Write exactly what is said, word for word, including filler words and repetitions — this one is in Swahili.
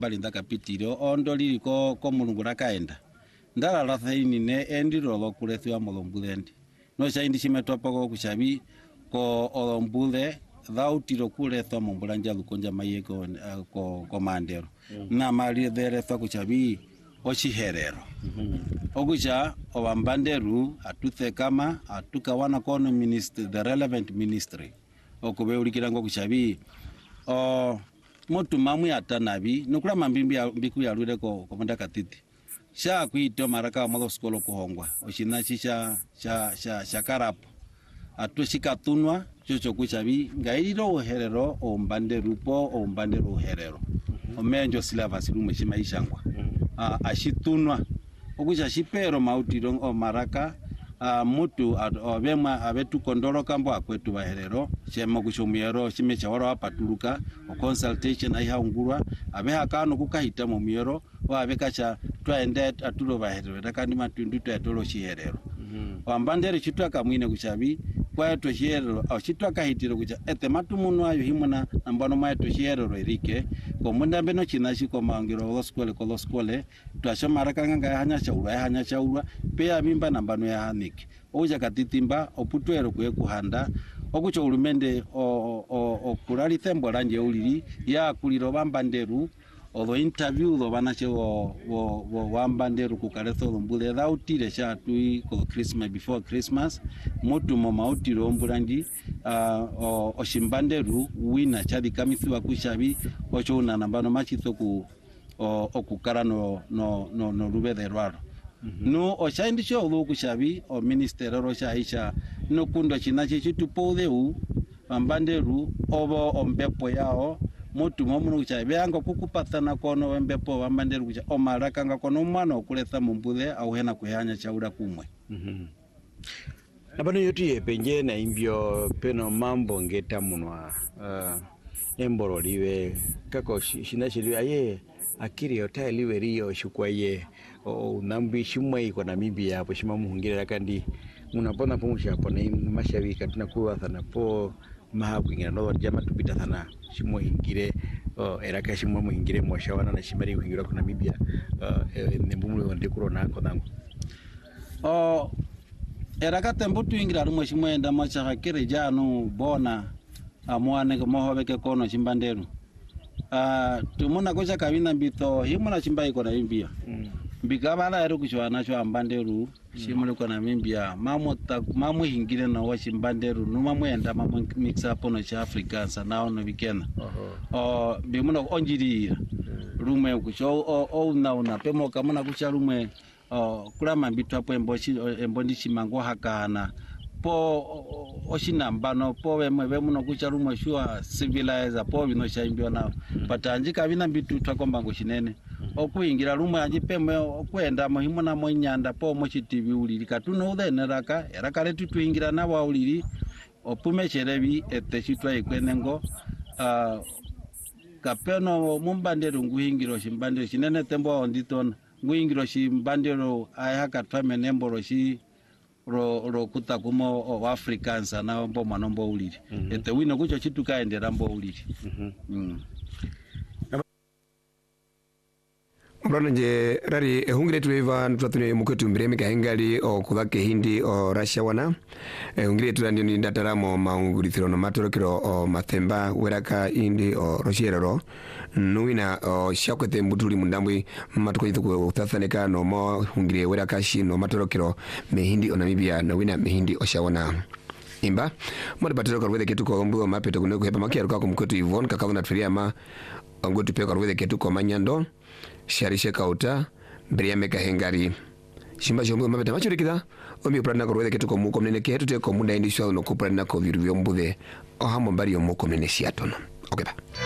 bali ndakapitiro ondoli ko ko mulungu rakaenda ndala la thaini ne endiro lo kulethwa molombulendi no chaindi chimetopa ko kuchabi ko olombule dhautiro kulethwa mombulanja lukonja mayeko uh, ko komandero mm. na mali dere thwa kuchabi ochiherero mm-hmm. okucha obambanderu atuthe kama atukawana kono minister the relevant ministry okube ulikirango kuchabi o motu mamu atanabi nukula mambimbi mbiku ya lure ko komanda katiti sha kuito maraka mo skolo kuhongwa oshina cha cha cha shakarapo atushika tunwa chocho kuchabi ngairo herero ombanderu po ombanderu herero omenjo silava silume chimaishangwa uh, ashitunwa okucha shipero mautiro o maraka uh, mutu obema abetu kondoro kambo akwetu baherero chemo kushomiyero chimecha waro apatuluka o consultation aihaungurwa abeha kanu kukahita mu miyero wa abekacha twaende atulo baherero takandi matundu twatolo chiherero mm -hmm. Wambandere chitwaka mwine kuchabi kwa to chiherero au chitwaka hitiro kucha ete matumuno ayo himona nambano mwa to chiherero erike komunda beno chinashi ko mangiro lo skole ko lo skole twashamaraka nganga hanya chaura hanya chaura pea mimba nambano ya haniki oja katitimba oputwero kwe kuhanda okucho ulumende o o okulali tembo lanje ulili ya kuliro bambanderu odo interview lo banache wo wo wo wambanderu kukaletho lombule dhautire sha tui ko Christmas before Christmas motu mama utiro ombulandi uh, oshimbanderu wina chadi kamithiwa kushabi ocho una nambano machitho ku okukara no no no no rubede rwaro mm -hmm. no oshaindi sho lo kushabi o minister ro sha isha no kundo chinachi chitupodeu bambanderu obo ombepo yao mutu momuno kucha beanga kukupatana kono wembepo bambanderu kucha omaraka nga kono mwana okuletha mumbule au hena kuyanya chaura kumwe mhm mm nabano yotiye penje na imbyo peno mambo ngeta munwa uh, emboro liwe kako shinashiri aye akiri yota liwe riyo shukwaye o nambi shimwe ko Namibia hapo shimamu hungire kandi munapona pumusha hapo na mashabika tunakuwa sana po mahabwingira no jama tubita sana shimo hingire uh, eraka shimo muhingire mwashawana na shimari hingira ko Namibia uh, nembumule wande corona ko nango o eraka tembo tuingira rumwe shimo enda macha kire janu bona amwane ko mohobeke kono chimbanderu ah uh, tumuna kocha kabina mbito himuna chimbai ko Namibia mm. Bigabala ero kuchwana cho ambanderu shimule ko Namibia mamu ta mamu hingire na wa chimbanderu no mamu enda mamu mix up no cha Africa sana no weekend uh -huh. o bimuna onjiri rume kucho o o na una pemo kamuna kucha rume o kula mambito apo emboshi embondi chimango hakana po oshinambano po wemwe bemuno kucha rume shua civilizer po bino shaimbyo na patanjika bina bitu twakomba ngo shinene okuingira rumwe ajipemwe okwenda muhimu na monyanda po mochi T V uliri katuno udheneraka eraka letu tuingira na wa uliri opume cherebi eteshitwa ikwenengo uh, kapeno mumbandero nguhingiro shimbandero shinene tembo onditona nguhingiro shimbandero ayaka twame nemboro shi ro ro kutakumo o Africans na mbo manombo uliri mm -hmm. ete wino kucho chitu kaendera mbo uliri mhm mm mm. Mbranje rari ehungire tuiva twatune muketu mbiremi kahengali o kuthake hindi o Russia wana ehungire tulandi ni dataramo maungurithiro no matorokiro o mathemba weraka hindi o Rosierero nuina o shakwete mbutuli mundambwe matukoithu ko tathaneka no mo hungire weraka shi no matorokiro mehindi o Namibia no wina mehindi o shawana imba mode batero karwede ketu ko mbuo mapeto kuno kuhepa makiaro ka kumketu Yvonne kakavuna tfiriama ngotu pe karwede ketu ko manyando sharishe kauta Briame kahengari shimba shombo mabeta machurikida omi prana korwede ketu ko muko mnene ketu te ko munda indisho no kuprana ko viru vyombude o hamo mbari yo muko mnene shiatono okay ba